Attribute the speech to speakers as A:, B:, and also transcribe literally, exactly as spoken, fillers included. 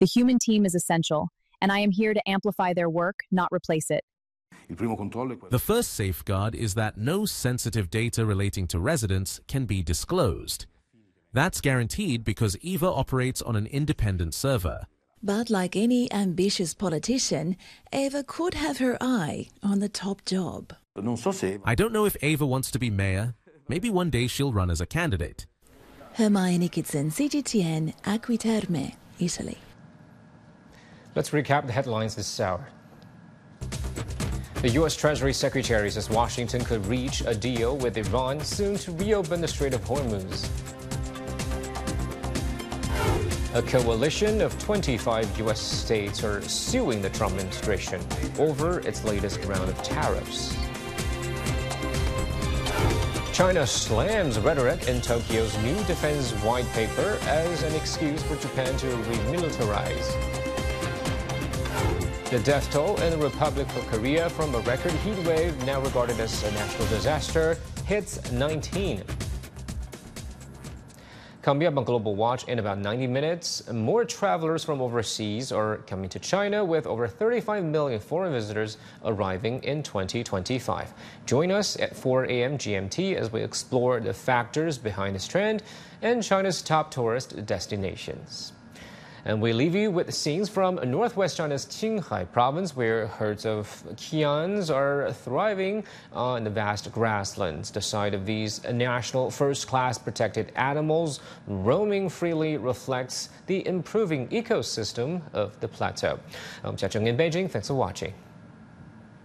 A: The human team is essential, and I am here to amplify their work, not replace it.
B: The first safeguard is that no sensitive data relating to residents can be disclosed. That's guaranteed because EVA operates on an independent server.
C: But like any ambitious politician, Eva could have her eye on the top job.
B: I don't know if Eva wants to be mayor. Maybe one day she'll run as a candidate.
C: Hermione Kitson, C G T N, Acquiterme, Italy.
D: Let's recap the headlines this hour. The U S Treasury Secretary says Washington could reach a deal with Iran soon to reopen the Strait of Hormuz. A coalition of twenty-five U S states are suing the Trump administration over its latest round of tariffs. China slams rhetoric in Tokyo's new defense white paper as an excuse for Japan to remilitarize. The death toll in the Republic of Korea from a record heat wave, now regarded as a national disaster, hits nineteen. Coming up on Global Watch in about ninety minutes, more travelers from overseas are coming to China, with over thirty-five million foreign visitors arriving in twenty twenty-five. Join us at four a m G M T as we explore the factors behind this trend and China's top tourist destinations. And we leave you with scenes from northwest China's Qinghai province, where herds of Qians are thriving on the vast grasslands. The sight of these national first-class protected animals roaming freely reflects the improving ecosystem of the plateau. I'm Jia Cheng in Beijing. Thanks for watching.